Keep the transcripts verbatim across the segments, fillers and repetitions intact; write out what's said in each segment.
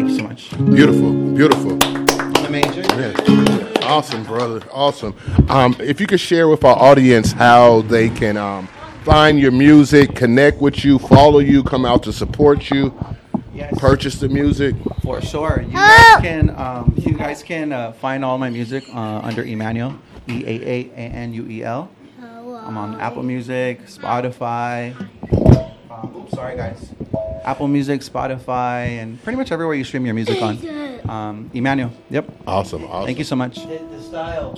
Thank you so much. Beautiful, beautiful. On the major. Yeah. Awesome, brother. Awesome. Um, if you could share with our audience how they can um, find your music, connect with you, follow you, come out to support you, Yes. purchase the music. For sure. You guys can um, you guys can uh, find all my music uh, under Emmanuel, E A A A N U E L. I'm on Apple Music, Spotify. Um, oops, sorry guys. Apple Music, Spotify, and pretty much everywhere you stream your music on. Um, Emmanuel. Yep. Awesome, awesome. Thank you so much. The, the style.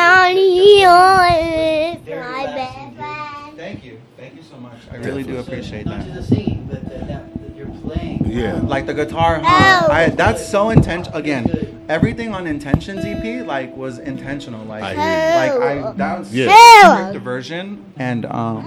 Emmanuel is my best friend. Thank you. Thank you so much. I really do appreciate Not that. just the singing, but the, that, that you're playing. Yeah. Like the guitar, huh? I, that's so intentional. Again, everything on Intentions E P like was intentional. Like, I like I that was Yeah. diversion, and um,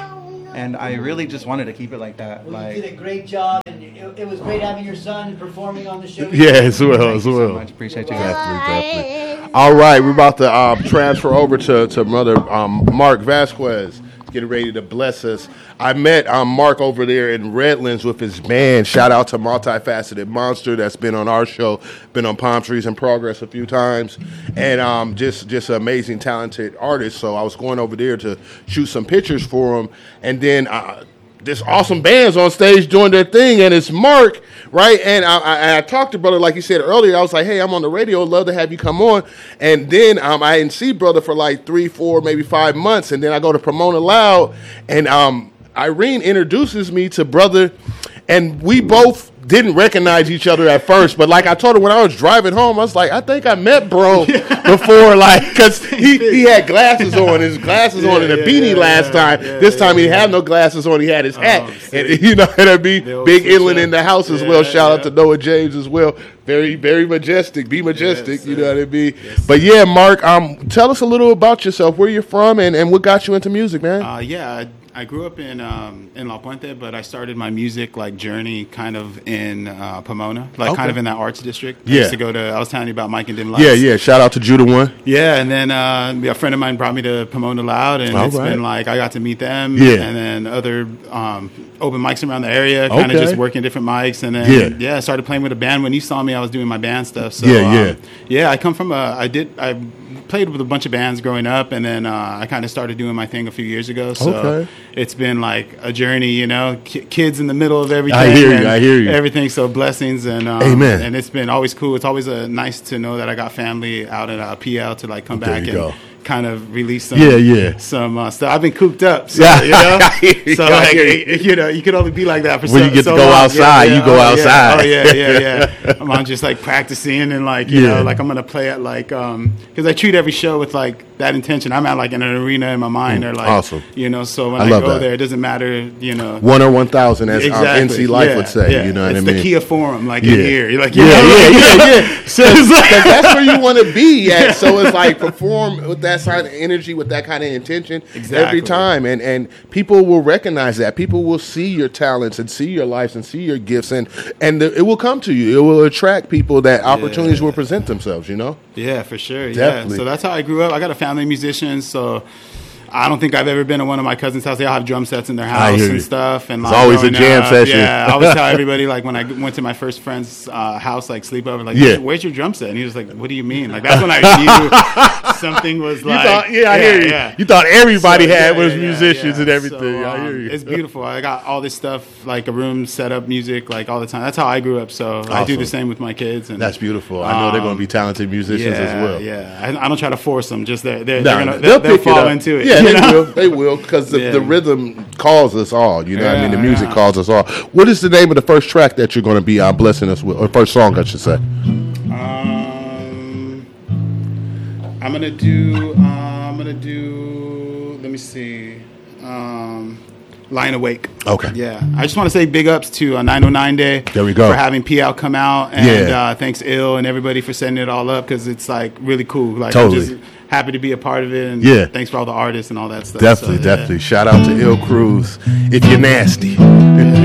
and I really just wanted to keep it like that. Well, you did Like, a great job, and it, it was great having your son performing on the show. Yeah, as well, thank as you so well. much. Appreciate you guys. Definitely, definitely. All right, we're about to uh, transfer over to, to Brother um, Mark Vasquez. Getting ready to bless us. I met um, Mark over there in Redlands with his band. Shout out to Multifaceted Monster that's been on our show, been on Palm Trees in Progress a few times, and um, just just an amazing, talented artist. So I was going over there to shoot some pictures for him, and then uh, this awesome band's on stage doing their thing, and it's Mark, right? And I, I, I talked to brother, like you said earlier. I was like, hey, I'm on the radio. Love to have you come on. And then um, I didn't see brother for like three, four, maybe five months. And then I go to Pomona Loud, and um, Irene introduces me to brother, and we both didn't recognize each other at first, but like I told her when I was driving home, I was like, I think I met bro before, like, because he, he had glasses on, his glasses on and a yeah, beanie yeah, last yeah, time. yeah, this time he yeah, had no glasses on, he had his hat. Oh, And, you know what I mean? The old Big switch Inland up. in the house as Yeah, well. Shout out yeah. to Noah James as well. Very, very majestic. Be majestic, Yes, you sir. know what I mean? Yes, but yeah, Mark, um, tell us a little about yourself, where you're from, and, and what got you into music, man. Uh, yeah, I, I grew up in um, in La Puente, but I started my music like journey kind of in uh, Pomona, like Okay. kind of in that arts district. I Yeah. used to go to. I was telling you about Mike and Dim Lights. yeah, yeah. Shout out to Judah One. Yeah, and then uh, a friend of mine brought me to Pomona Loud, and All it's right. been like I got to meet them, Yeah. and then other um, open mics around the area, kind of Okay. just working different mics, and then Yeah. yeah. I started playing with a band. When you saw me, I was doing my band stuff. So, Yeah, um, yeah. yeah. I come from a. I did. I played with a bunch of bands growing up, and then uh, I kind of started doing my thing a few years ago. So Okay. it's been like a journey, you know, Ki kids in the middle of everything. I hear you, and I hear you. Everything. So blessings and um, Amen. And it's been always cool. It's always uh, nice to know that I got family out at uh, P L to like come There back you and go. kind of release some, Yeah, yeah. some uh, stuff. I've been cooped up, so, Yeah. you know. I hear you, So I like, hear you. it- you know, you can only be like that for When so, you get to so go long. outside, you go oh, outside. Yeah. Oh yeah, yeah, yeah. I'm, I'm just like practicing and like you Yeah. know, like I'm gonna play at like um because I treat every show with like that intention. I'm at like in an arena in my mind or like Awesome. you know. So when I I, love go that. there, it doesn't matter, you know. One or one thousand, as um, N C Life yeah, would say. yeah. You know what it's I mean? the Kia Forum, like Yeah. in here. You're like, you Yeah, know, yeah, like, yeah, yeah. So it's like, Because that's where you want to be at. So it's like perform with that kind of energy, with that kind of intention every Exactly. time. And and people will recognize that. People will see your talents and see your lives and see your gifts. And, and the, it will come to you. It will attract people that opportunities will present themselves, you know? yeah, for sure. Definitely. Yeah. So that's how I grew up. I got a family of musicians, so I don't think I've ever been to one of my cousins' house. They all have drum sets in their I house hear you. and stuff. And It's like, always a growing jam up, session. Yeah, I always tell everybody like when I went to my first friend's uh, house, like sleepover, like, Yeah. where's your drum set? And he was like, what do you mean? Like that's when I knew something was You like, thought, yeah, I hear you. yeah. You thought everybody So, had yeah, was yeah, musicians yeah. and everything. So, I hear um, you. It's beautiful. I got all this stuff, like a room set up, music, like all the time. That's how I grew up. So I do Awesome. the same with my kids. And That's beautiful. I know they're going to um, be talented musicians yeah, as well. Yeah, I, I don't try to force them. Just they're, they're, No, they're gonna, they'll they'll, they'll pick it fall up. into it. Yeah, you they know? will. They will because the, Yeah. the rhythm calls us all. You know what I mean? The Yeah, music yeah. calls us all. What is the name of the first track that you're going to be uh, blessing us with? Or first song, I should say. Um, I'm gonna do. Uh, I'm gonna do. Let me see. Um, Lying Awake. Okay. Yeah. I just want to say big ups to uh, nine oh nine Day. There we go. For having P L come out, and Yeah. uh, thanks Ill and everybody for setting it all up because it's like really cool. Like Totally. I'm just happy to be a part of it. And Yeah. Thanks for all the artists and all that stuff. Definitely, So, yeah. definitely. Shout out to Ill Cruz. If you're nasty. Yeah.